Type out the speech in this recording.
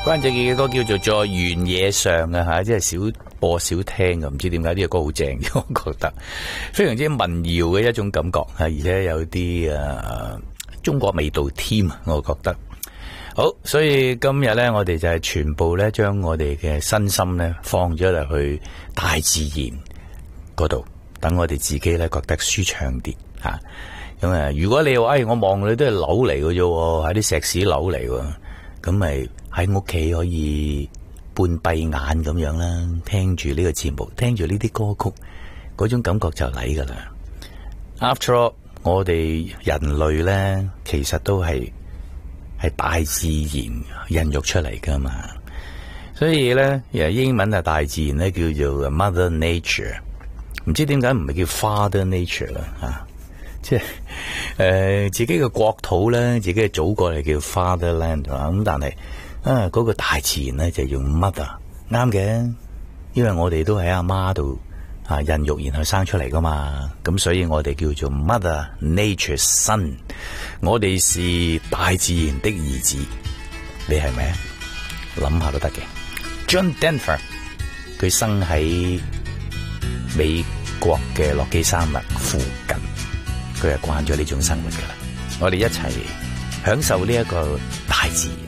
關正傑嘅歌叫做《在原野上》啊吓，即係少播少聽嘅，唔知點解呢個歌好正，我覺得非常之民謠嘅一種感覺吓，而且有啲中國味道添，我覺得好。所以今日呢，我哋就係全部呢將我哋嘅身心呢放咗落去大自然嗰度，等我哋自己呢覺得舒暢啲吓。咁啊，如果你話我望你都係樓嚟嘅啫，係啲石屎樓嚟喎。咁咪喺屋企可以半閉眼咁樣啦，聽住呢個節目，聽住呢啲歌曲，嗰種感覺就嚟噶啦。After all， 我哋人類呢，其實都係大自然孕育出嚟噶嘛，所以呢，英文大自然呢叫做 Mother Nature， 唔知點解唔係叫 Father Nature 啦吓。即係自己嘅國土咧，自己嘅祖國係叫 Fatherland 咁，但係嗰個大自然咧就用 Mother， 啱嘅，因為我哋都喺阿媽度孕育然後生出嚟噶嘛，咁所以我哋叫做 Mother Nature's Son， 我哋是大自然的兒子，你係咪啊？諗下都得嘅。John Denver 佢生喺美國嘅洛基山脈附近。佢係慣咗呢種生活噶啦，我哋一齊享受呢一個大自然。